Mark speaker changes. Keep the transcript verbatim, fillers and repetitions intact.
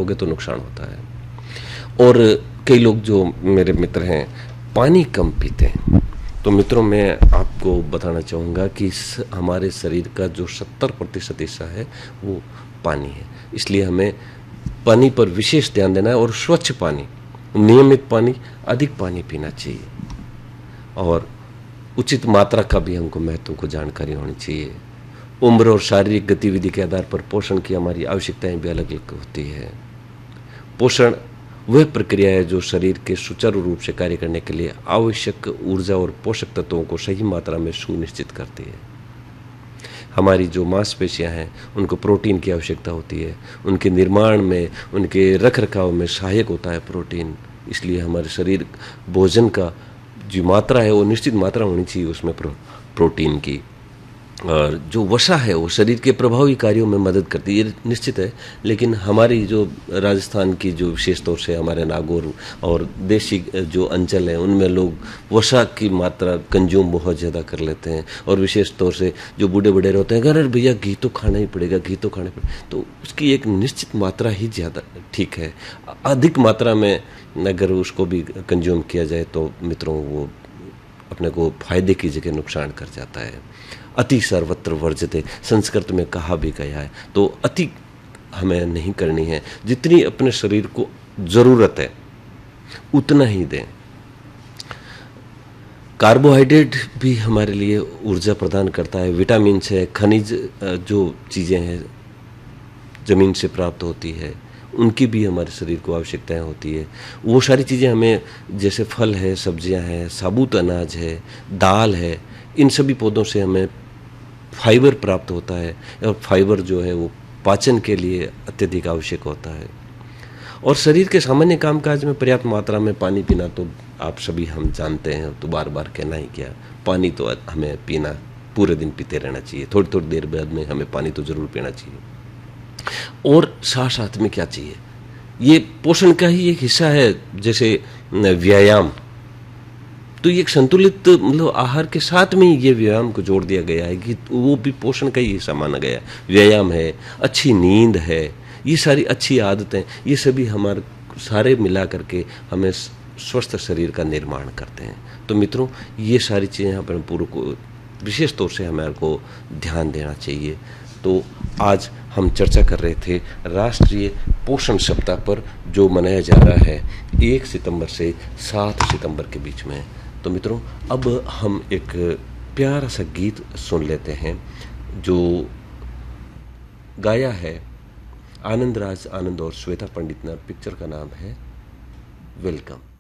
Speaker 1: खाओगे तो नुकसान होता है। और कई लोग जो मेरे मित्र हैं पानी कम पीते हैं। तो मित्रों, मैं आपको बताना चाहूँगा कि हमारे शरीर का जो सत्तर प्रतिशत हिस्सा है वो पानी है, इसलिए हमें पानी पर विशेष ध्यान देना है और स्वच्छ पानी, नियमित पानी, अधिक पानी पीना चाहिए और उचित मात्रा का भी हमको महत्व को जानकारी होनी चाहिए। उम्र और शारीरिक गतिविधि के आधार पर पोषण की हमारी आवश्यकताएं भी अलग अलग होती है। पोषण वह प्रक्रिया है जो शरीर के सुचारू रूप से कार्य करने के लिए आवश्यक ऊर्जा और पोषक तत्वों को सही मात्रा में सुनिश्चित करती है। हमारी जो मांसपेशियां हैं उनको प्रोटीन की आवश्यकता होती है, उनके निर्माण में, उनके रख रखाव में सहायक होता है प्रोटीन। इसलिए हमारे शरीर भोजन का जो मात्रा है वो निश्चित मात्रा होनी चाहिए उसमें प्रो, प्रोटीन की। और जो वसा है वो शरीर के प्रभावी कार्यों में मदद करती है, ये निश्चित है। लेकिन हमारी जो राजस्थान की जो विशेष तौर से हमारे नागौर और देशी जो अंचल हैं उनमें लोग वसा की मात्रा कंज्यूम बहुत ज़्यादा कर लेते हैं। और विशेष तौर से जो बूढ़े बूढ़े रहते हैं, अरे भैया घी तो खाना ही पड़ेगा, घी तो खाना पड़ेगा, तो उसकी एक निश्चित मात्रा ही ज़्यादा ठीक है। अधिक मात्रा में अगर उसको भी कंज्यूम किया जाए तो मित्रों वो अपने को फायदे की जगह नुकसान कर जाता है। अति सर्वत्र वर्जते, संस्कृत में कहा भी गया है। तो अति हमें नहीं करनी है, जितनी अपने शरीर को ज़रूरत है उतना ही दें। कार्बोहाइड्रेट भी हमारे लिए ऊर्जा प्रदान करता है, विटामिन है, खनिज जो चीज़ें हैं ज़मीन से प्राप्त होती है उनकी भी हमारे शरीर को आवश्यकताएं होती है। वो सारी चीज़ें हमें, जैसे फल है, सब्जियां हैं, साबुत अनाज है, दाल है, इन सभी पौधों से हमें फाइबर प्राप्त होता है और फाइबर जो है वो पाचन के लिए अत्यधिक आवश्यक होता है। और शरीर के सामान्य कामकाज में पर्याप्त मात्रा में पानी पीना तो आप सभी हम जानते हैं, तो बार बार कहना ही क्या, पानी तो हमें पीना पूरे दिन पीते रहना चाहिए, थोड़ी थोड़ी देर बाद में हमें पानी तो ज़रूर पीना चाहिए। और साथ साथ में क्या चाहिए, ये पोषण का ही एक हिस्सा है, जैसे व्यायाम। तो ये एक संतुलित मतलब आहार के साथ में ये व्यायाम को जोड़ दिया गया है कि वो भी पोषण का ही हिस्सा माना गया है। व्यायाम है, अच्छी नींद है, ये सारी अच्छी आदतें, ये सभी हमारे सारे मिला करके हमें स्वस्थ शरीर का निर्माण करते हैं। तो मित्रों, ये सारी चीज़ें यहाँ पर पूर्व को विशेष तौर से हमारे को ध्यान देना चाहिए। तो आज हम चर्चा कर रहे थे राष्ट्रीय पोषण सप्ताह पर, जो मनाया जा रहा है एक सितंबर से सात सितंबर के बीच में। तो मित्रों, अब हम एक प्यारा सा गीत सुन लेते हैं जो गाया है आनंद राज आनंद और श्वेता पंडित ने। पिक्चर का नाम है वेलकम।